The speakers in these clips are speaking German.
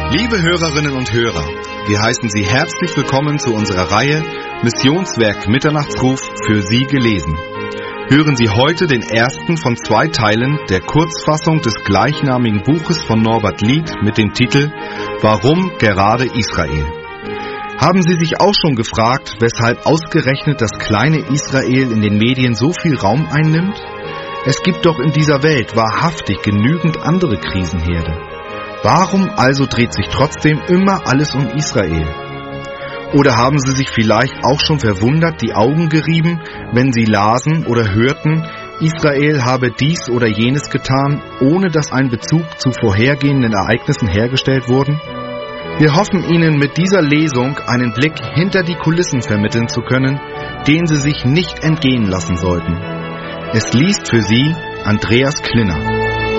Liebe Hörerinnen und Hörer, wir heißen Sie herzlich willkommen zu unserer Reihe Missionswerk Mitternachtsruf für Sie gelesen. Hören Sie heute den ersten von 2 Teilen der Kurzfassung des gleichnamigen Buches von Norbert Lied mit dem Titel Warum gerade Israel? Haben Sie sich auch schon gefragt, weshalb ausgerechnet das kleine Israel in den Medien so viel Raum einnimmt? Es gibt doch in dieser Welt wahrhaftig genügend andere Krisenherde. Warum also dreht sich trotzdem immer alles um Israel? Oder haben Sie sich vielleicht auch schon verwundert die Augen gerieben, wenn Sie lasen oder hörten, Israel habe dies oder jenes getan, ohne dass ein Bezug zu vorhergehenden Ereignissen hergestellt wurde? Wir hoffen Ihnen mit dieser Lesung einen Blick hinter die Kulissen vermitteln zu können, den Sie sich nicht entgehen lassen sollten. Es liest für Sie Andreas Klinner.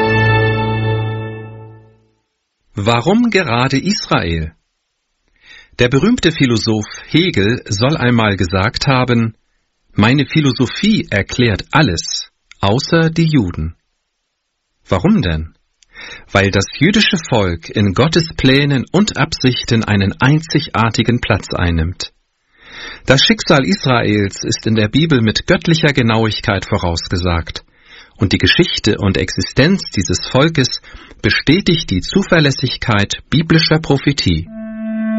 Warum gerade Israel? Der berühmte Philosoph Hegel soll einmal gesagt haben, meine Philosophie erklärt alles, außer die Juden. Warum denn? Weil das jüdische Volk in Gottes Plänen und Absichten einen einzigartigen Platz einnimmt. Das Schicksal Israels ist in der Bibel mit göttlicher Genauigkeit vorausgesagt. Und die Geschichte und Existenz dieses Volkes bestätigt die Zuverlässigkeit biblischer Prophetie.